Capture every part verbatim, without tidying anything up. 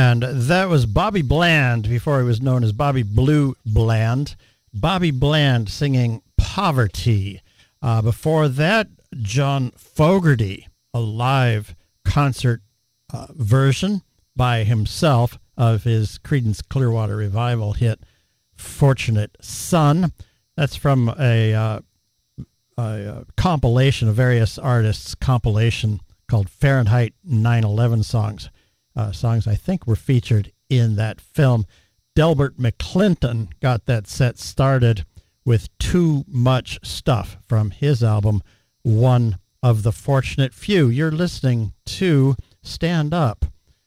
And that was Bobby Bland, before he was known as Bobby Blue Bland. Bobby Bland singing Poverty. Uh, before that, John Fogerty, a live concert uh, version by himself of his Creedence Clearwater Revival hit, Fortunate Son. That's from a, uh, a, a compilation of various artists' compilation called Fahrenheit nine eleven Songs. Uh, songs I think were featured in that film. Delbert McClinton got that set started with Too Much Stuff from his album, One of the Fortunate Few. You're listening to Stand Up,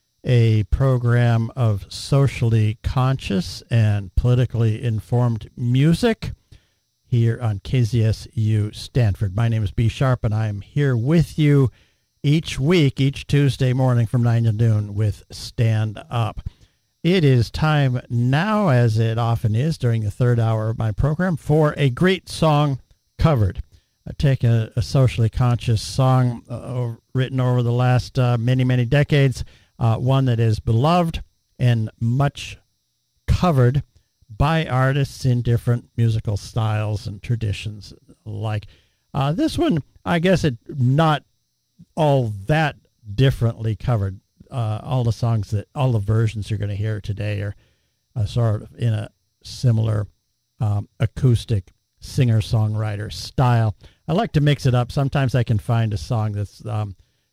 a program of socially conscious and politically informed music here on K Z S U Stanford. My name is B. Sharp, and I am here with you each week, each Tuesday morning from nine to noon with Stand Up. It is time now, as it often is during the third hour of my program, for a great song covered. I take a, a socially conscious song uh, written over the last uh, many, many decades, uh, one that is beloved and much covered by artists in different musical styles and traditions alike. Uh, this one, I guess it not all that differently covered. Uh, all the songs that, all the versions you're going to hear today are uh, sort of in a similar um, acoustic singer-songwriter style. I like to mix it up. Sometimes I can find a song that's um,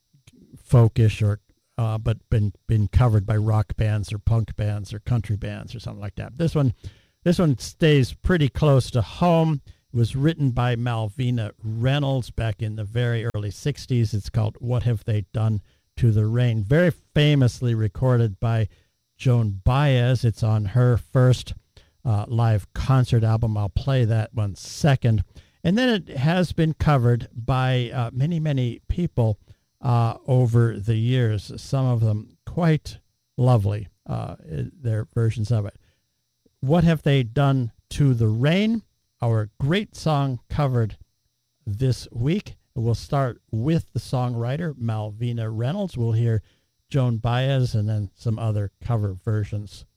folkish or uh, but been been covered by rock bands or punk bands or country bands or something like that. This one, this one stays pretty close to home. It was written by Malvina Reynolds back in the very early sixties. It's called What Have They Done to the Rain? Very famously recorded by Joan Baez. It's on her first uh, live concert album. I'll play that one second. And then it has been covered by uh, many, many people uh, over the years, some of them quite lovely, uh, their versions of it. What Have They Done to the Rain? Our great song covered this week. We'll start with the songwriter, Malvina Reynolds. We'll hear Joan Baez and then some other cover versions